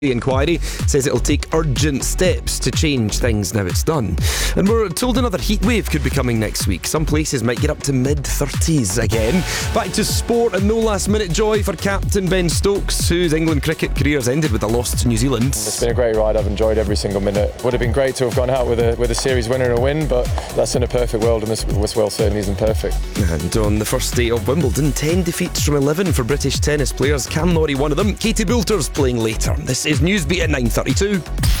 The inquiry says it'll take urgent steps to change things now it's done. And we're told another heatwave could be coming next week. Some places might get up to mid-30s again. Back to sport and no last-minute joy for captain Ben Stokes, whose England cricket career's ended with a loss to New Zealand. It's been a great ride. I've enjoyed every single minute. Would have been great to have gone out with a series winner and a win, but that's in a perfect world, and this world certainly isn't perfect. And on the first day of Wimbledon, 10 defeats from 11 for British tennis players. Cam Norrie one of them. Katie Boulter's playing later. This is Newsbeat at 9:32.